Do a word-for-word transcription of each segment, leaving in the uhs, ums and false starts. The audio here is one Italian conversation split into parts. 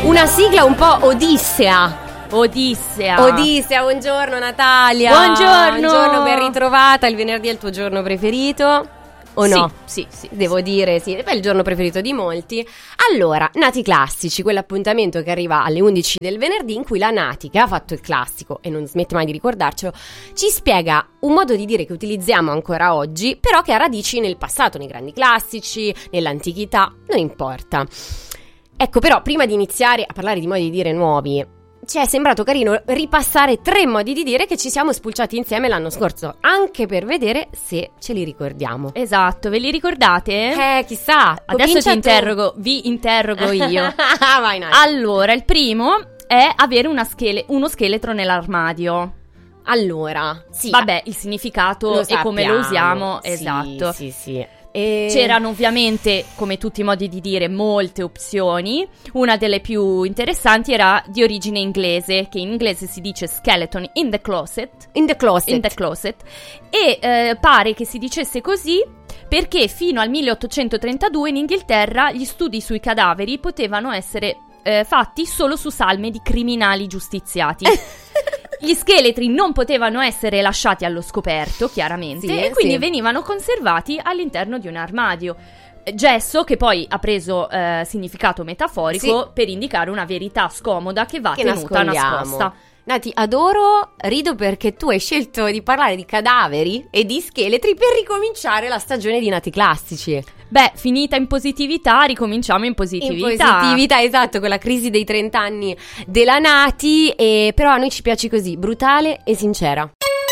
Una sigla un po' odissea. Odissea. Odissea, buongiorno Natalia. Buongiorno. Buongiorno, ben ritrovata. Il venerdì è il tuo giorno preferito? O no? Sì, sì, sì. Devo dire sì, è il giorno preferito di molti. Allora, Nati Classici, quell'appuntamento che arriva alle undici del venerdì in cui la Nati, che ha fatto il classico e non smette mai di ricordarcelo, ci spiega un modo di dire che utilizziamo ancora oggi, però che ha radici nel passato, nei grandi classici, nell'antichità, non importa. Ecco, però, prima di iniziare a parlare di modi di dire nuovi, ci è sembrato carino ripassare tre modi di dire che ci siamo spulciati insieme l'anno scorso, anche per vedere se ce li ricordiamo. Esatto, ve li ricordate? Eh, chissà. Adesso ti interrogo, vi interrogo io. Vai, Nati. Allora, il primo è avere una schele- uno scheletro nell'armadio. Allora, sì. Vabbè, il significato e come lo usiamo, sì, esatto. Sì, sì. E... C'erano ovviamente, come tutti i modi di dire, molte opzioni. Una delle più interessanti era di origine inglese, che in inglese si dice skeleton in the closet. In the closet. In the closet. E eh, pare che si dicesse così perché fino al milleottocentotrentadue in Inghilterra gli studi sui cadaveri potevano essere eh, fatti solo su salme di criminali giustiziati. Gli scheletri non potevano essere lasciati allo scoperto, chiaramente, sì, e quindi sì. venivano conservati all'interno di un armadio. Gesso che poi ha preso eh, significato metaforico sì. per indicare una verità scomoda che va che tenuta nascondiamo. nascosta. Nati, adoro, rido perché tu hai scelto di parlare di cadaveri e di scheletri per ricominciare la stagione di Nati Classici. Beh, finita in positività, ricominciamo in positività. In positività, esatto, con la crisi dei trenta anni della Nati, e però a noi ci piace così, brutale e sincera.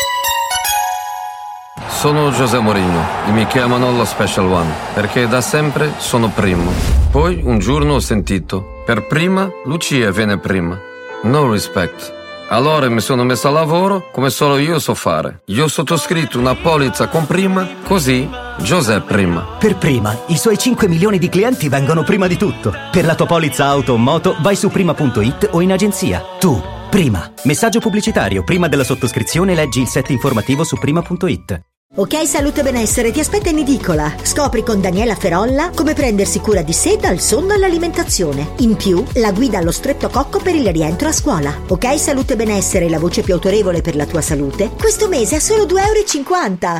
Sono José Mourinho e mi chiamano lo Special One perché da sempre sono primo. Poi un giorno ho sentito, per prima Lucia viene prima. No respect. Allora mi sono messo a lavoro come solo io so fare. Io ho sottoscritto una polizza con prima, così José prima. Per prima, i suoi cinque milioni di clienti vengono prima di tutto. Per la tua polizza auto o moto vai su prima punto it o in agenzia. Tu, prima. Messaggio pubblicitario. Prima della sottoscrizione leggi il set informativo su prima punto it. Ok Salute Benessere ti aspetta in edicola. Scopri con Daniela Ferolla come prendersi cura di sé dal sonno all'alimentazione. In più, la guida allo streptococco per il rientro a scuola. Ok Salute Benessere, la voce più autorevole per la tua salute, questo mese a solo due euro e cinquanta.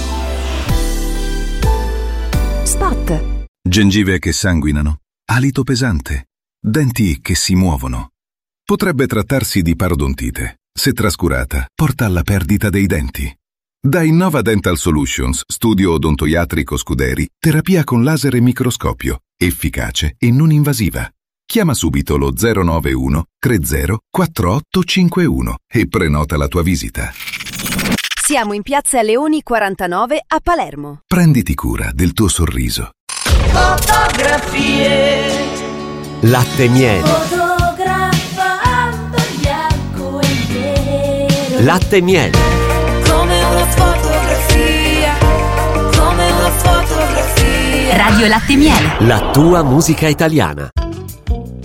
Spot. Gengive che sanguinano, alito pesante, denti che si muovono. Potrebbe trattarsi di parodontite. Se trascurata, porta alla perdita dei denti. Da Innova Dental Solutions, studio odontoiatrico Scuderi, terapia con laser e microscopio, efficace e non invasiva. Chiama subito lo zero nove uno tre zero quattro otto cinque uno e prenota la tua visita. Siamo in Piazza Leoni quarantanove a Palermo. Prenditi cura del tuo sorriso. Fotografie. Latte miele. Fotografando bianco e nero. Latte miele. Come una fotografia. Come una fotografia. Radio Latte Miele. La tua musica italiana.